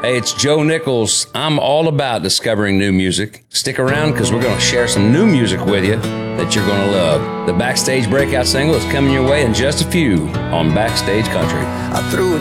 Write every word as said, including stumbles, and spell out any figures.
Hey, it's Joe Nichols. I'm all about discovering new music. Stick around because we're going to share some new music with you that you're going to love. The Backstage Breakout single is coming your way in just a few on Backstage Country. I threw a